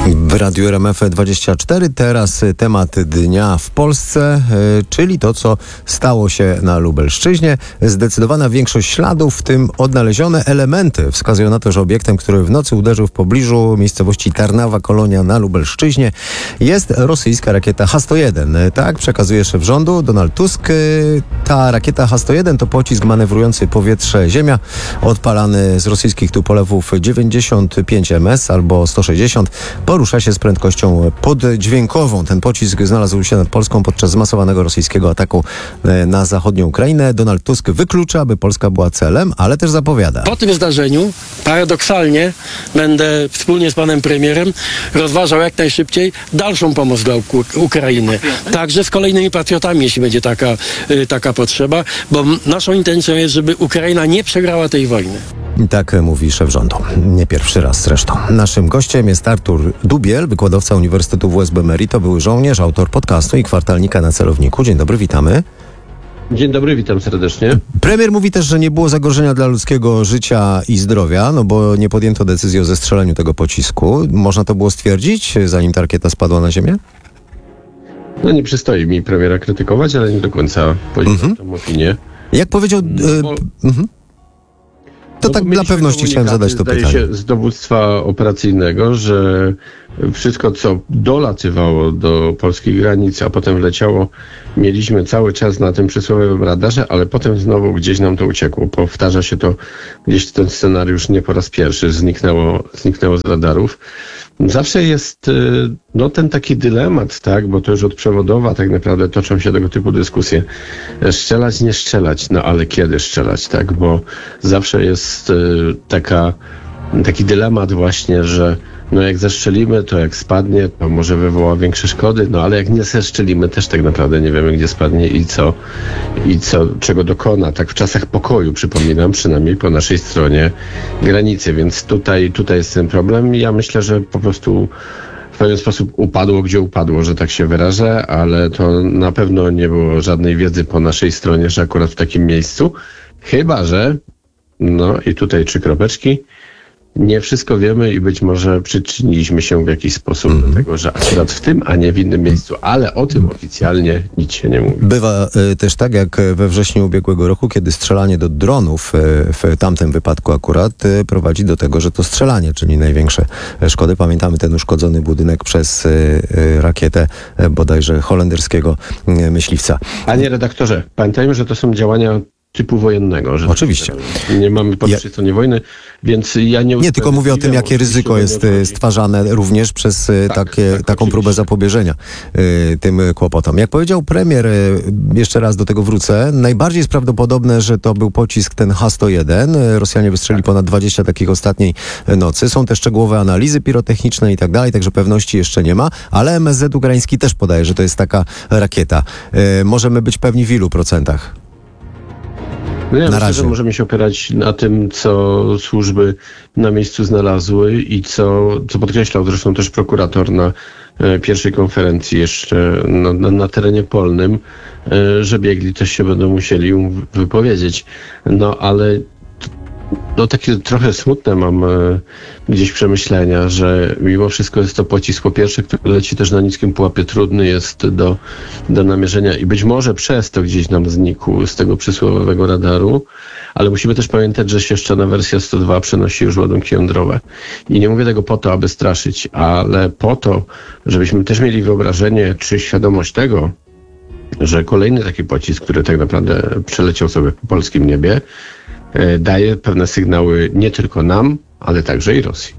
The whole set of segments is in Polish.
W Radiu RMF24 teraz temat dnia w Polsce, czyli to, co stało się na Lubelszczyźnie. Zdecydowana większość śladów, w tym odnalezione elementy, wskazują na to, że obiektem, który w nocy uderzył w pobliżu miejscowości Tarnawa Kolonia na Lubelszczyźnie, jest rosyjska rakieta H-101. Tak przekazuje szef rządu Donald Tusk. Ta rakieta H-101 to pocisk manewrujący powietrze-ziemia, odpalany z rosyjskich tupolewów 95 ms albo 160. Porusza się z prędkością poddźwiękową. Ten pocisk znalazł się nad Polską podczas zmasowanego rosyjskiego ataku na zachodnią Ukrainę. Donald Tusk wyklucza, aby Polska była celem, ale też zapowiada. Po tym zdarzeniu paradoksalnie będę wspólnie z panem premierem rozważał jak najszybciej dalszą pomoc dla Ukrainy. Także z kolejnymi patriotami, jeśli będzie taka potrzeba, bo naszą intencją jest, żeby Ukraina nie przegrała tej wojny. Tak mówi szef rządu. Nie pierwszy raz zresztą. Naszym gościem jest Artur Dubiel, wykładowca Uniwersytetu WSB Merito, były żołnierz, autor podcastu i kwartalnika na celowniku. Dzień dobry, witamy. Dzień dobry, witam serdecznie. Premier mówi też, że nie było zagrożenia dla ludzkiego życia i zdrowia, no bo nie podjęto decyzji o zestrzeleniu tego pocisku. Można to było stwierdzić, zanim ta rakieta spadła na ziemię? No nie przystoi mi premiera krytykować, ale nie do końca podzielam tą opinię. Jak powiedział... To tak dla pewności chciałem zadać to pytanie. Zdaje się z dowództwa operacyjnego, że wszystko, co dolatywało do polskich granic, a potem wleciało, mieliśmy cały czas na tym przysłowiowym radarze, ale potem znowu gdzieś nam to uciekło. Powtarza się to gdzieś ten scenariusz nie po raz pierwszy, zniknęło z radarów. Zawsze jest ten taki dylemat, tak, bo to już od przewodowa tak naprawdę toczą się tego typu dyskusje. Strzelać, nie strzelać, no ale kiedy strzelać, tak, bo zawsze jest taki dylemat właśnie, że no jak zestrzelimy, to jak spadnie, to może wywoła większe szkody, no ale jak nie zestrzelimy, też tak naprawdę nie wiemy, gdzie spadnie i czego dokona. Tak w czasach pokoju, przypominam, przynajmniej po naszej stronie granicy, więc tutaj jest ten problem. Ja myślę, że po prostu w pewien sposób upadło, gdzie upadło, że tak się wyrażę, ale to na pewno nie było żadnej wiedzy po naszej stronie, że akurat w takim miejscu, chyba że, no i tutaj 3 kropeczki, nie wszystko wiemy i być może przyczyniliśmy się w jakiś sposób do tego, że akurat w tym, a nie w innym miejscu, ale o tym oficjalnie nic się nie mówi. Bywa też tak, jak we wrześniu ubiegłego roku, kiedy strzelanie do dronów w tamtym wypadku akurat prowadzi do tego, że to strzelanie, czyli największe szkody. Pamiętamy ten uszkodzony budynek przez rakietę bodajże holenderskiego myśliwca. Panie redaktorze, pamiętajmy, że to są działania typu wojennego. Że oczywiście. Nie mamy po pierwszej stronie wojny, więc ja nie... tylko mówię o tym, jakie ryzyko jest stwarzane również przez taką próbę zapobieżenia tym kłopotom. Jak powiedział premier, jeszcze raz do tego wrócę, najbardziej jest prawdopodobne, że to był pocisk ten H-101. Rosjanie wystrzeli ponad 20 takich ostatniej nocy. Są też szczegółowe analizy pirotechniczne i tak dalej, także pewności jeszcze nie ma, ale MSZ ukraiński też podaje, że to jest taka rakieta. Możemy być pewni w ilu procentach? No ja myślę, że możemy się opierać na tym, co służby na miejscu znalazły i co podkreślał zresztą też prokurator na pierwszej konferencji jeszcze na terenie polnym, że biegli też się będą musieli wypowiedzieć. No ale takie trochę smutne mam gdzieś przemyślenia, że mimo wszystko jest to pocisk po pierwsze, który leci też na niskim pułapie, trudny jest do namierzenia i być może przez to gdzieś nam znikł z tego przysłowiowego radaru, ale musimy też pamiętać, że świeszczona wersja 102 przenosi już ładunki jądrowe. I nie mówię tego po to, aby straszyć, ale po to, żebyśmy też mieli wyobrażenie czy świadomość tego, że kolejny taki pocisk, który tak naprawdę przeleciał sobie po polskim niebie, daje pewne sygnały nie tylko nam, ale także i Rosji.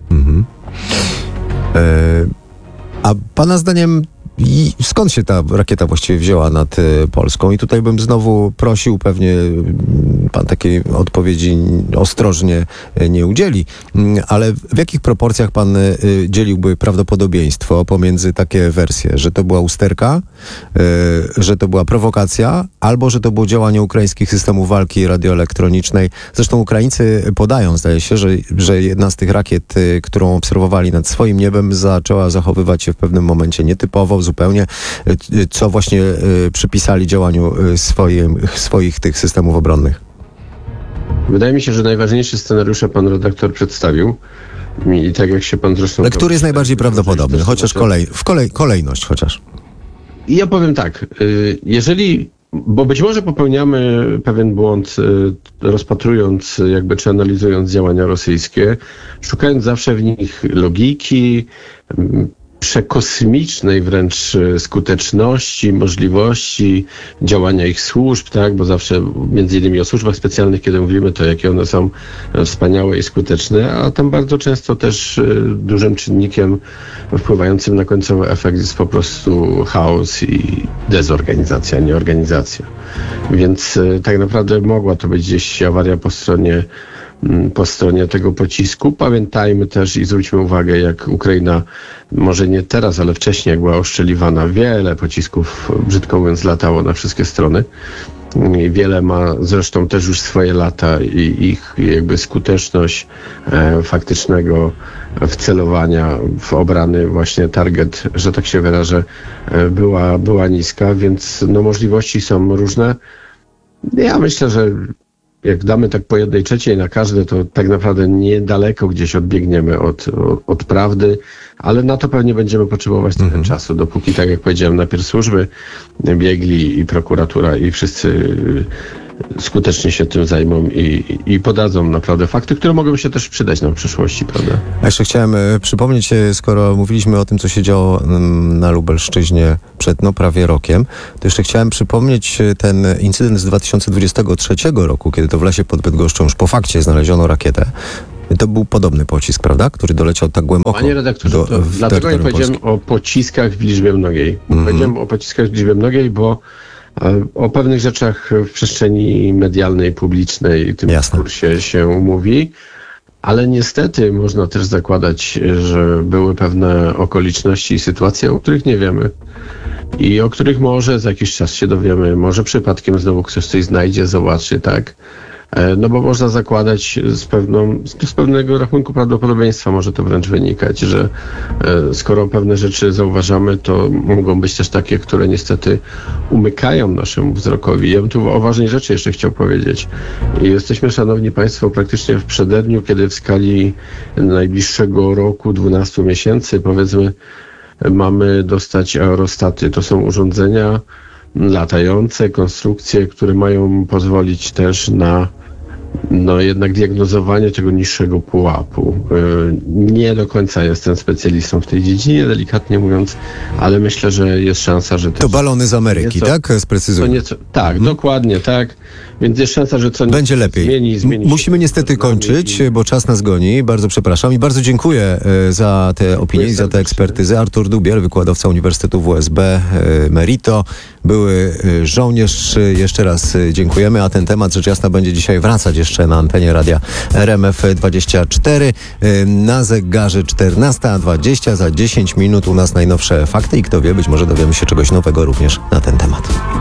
A pana zdaniem skąd się ta rakieta właściwie wzięła nad Polską? I tutaj bym znowu prosił, pewnie pan takiej odpowiedzi ostrożnie nie udzieli, ale w jakich proporcjach pan dzieliłby prawdopodobieństwo pomiędzy takie wersje, że to była usterka, że to była prowokacja, albo że to było działanie ukraińskich systemów walki radioelektronicznej? Zresztą Ukraińcy podają, zdaje się, że jedna z tych rakiet, którą obserwowali nad swoim niebem, zaczęła zachowywać się w pewnym momencie nietypowo, zupełnie, co właśnie przypisali działaniu swoich tych systemów obronnych. Wydaje mi się, że najważniejsze scenariusze pan redaktor przedstawił. I tak jak się pan zresztą... Ale który jest najbardziej prawdopodobny? Też Chociaż zobaczył. kolejność chociaż. I ja powiem tak, bo być może popełniamy pewien błąd, rozpatrując jakby czy analizując działania rosyjskie, szukając zawsze w nich logiki, przekosmicznej wręcz skuteczności, możliwości działania ich służb, tak, bo zawsze między innymi o służbach specjalnych, kiedy mówimy, to jakie one są wspaniałe i skuteczne, a tam bardzo często też dużym czynnikiem wpływającym na końcowy efekt jest po prostu chaos i dezorganizacja, nie organizacja. Więc tak naprawdę mogła to być gdzieś awaria po stronie tego pocisku. Pamiętajmy też i zwróćmy uwagę, jak Ukraina, może nie teraz, ale wcześniej, jak była oszczeliwana, wiele pocisków, brzydko mówiąc, latało na wszystkie strony. I wiele ma zresztą też już swoje lata i ich jakby skuteczność faktycznego wcelowania w obrany właśnie target, że tak się wyrażę, była niska, więc no, możliwości są różne. Ja myślę, że jak damy tak po 1/3 na każde, to tak naprawdę niedaleko gdzieś odbiegniemy od prawdy, ale na to pewnie będziemy potrzebować trochę czasu, dopóki, tak jak powiedziałem, najpierw służby biegli i prokuratura i wszyscy skutecznie się tym zajmą i podadzą naprawdę fakty, które mogą się też przydać nam w przyszłości, prawda? A jeszcze chciałem przypomnieć, skoro mówiliśmy o tym, co się działo na Lubelszczyźnie przed prawie rokiem, to jeszcze chciałem przypomnieć ten incydent z 2023 roku, kiedy to w lesie pod Bydgoszczą już po fakcie znaleziono rakietę. To był podobny pocisk, prawda? Który doleciał tak głęboko. Panie redaktorze, dlatego nie powiedziałem o pociskach w liczbie mnogiej. Powiedziałem o pociskach w liczbie mnogiej, bo o pewnych rzeczach w przestrzeni medialnej, publicznej, tym dyskursie się mówi, ale niestety można też zakładać, że były pewne okoliczności i sytuacje, o których nie wiemy i o których może za jakiś czas się dowiemy, może przypadkiem znowu ktoś coś znajdzie, zobaczy, tak? No bo można zakładać z pewnego rachunku prawdopodobieństwa może to wręcz wynikać, że skoro pewne rzeczy zauważamy, to mogą być też takie, które niestety umykają naszemu wzrokowi. Ja bym tu o ważnej rzeczy jeszcze chciał powiedzieć. Jesteśmy, szanowni państwo, praktycznie w przededniu, kiedy w skali najbliższego roku, 12 miesięcy, powiedzmy, mamy dostać aerostaty. To są urządzenia latające, konstrukcje, które mają pozwolić też na jednak diagnozowanie tego niższego pułapu. Nie do końca jestem specjalistą w tej dziedzinie, delikatnie mówiąc, ale myślę, że jest szansa, że to balony z Ameryki, tak? Sprecyzuję. Tak, dokładnie, tak. Więc jest szansa, że co będzie lepiej. Zmieni Musimy niestety kończyć, bo czas nas goni. Bardzo przepraszam i bardzo dziękuję za te opinie i za te ekspertyzy. Artur Dubiel, wykładowca Uniwersytetu WSB Merito, były żołnierz. Jeszcze raz dziękujemy, a ten temat rzecz jasna będzie dzisiaj wracać jeszcze na antenie radia RMF24. Na zegarze 14:20, za 10 minut u nas najnowsze fakty i kto wie, być może dowiemy się czegoś nowego również na ten temat.